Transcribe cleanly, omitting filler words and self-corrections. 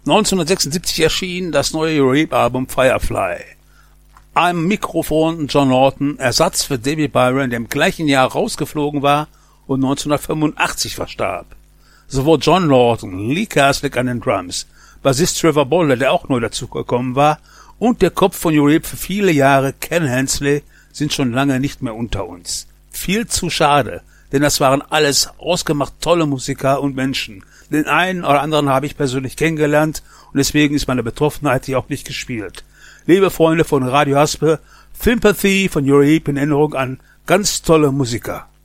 1976 erschien das neue Uribe-Album Firefly. Am Mikrofon John Lawton, Ersatz für David Byron, der im gleichen Jahr rausgeflogen war und 1985 verstarb. So wurde John Lawton, Lee Kerslake an den Drums, Bassist Trevor Bolder, der auch neu dazugekommen war, und der Kopf von Uribe für viele Jahre, Ken Hensley, sind schon lange nicht mehr unter uns. Viel zu schade, denn das waren alles ausgemacht tolle Musiker und Menschen. Den einen oder anderen habe ich persönlich kennengelernt und deswegen ist meine Betroffenheit hier auch nicht gespielt. Liebe Freunde von Radio Haspe, Sympathy von Uribe in Erinnerung an ganz tolle Musiker.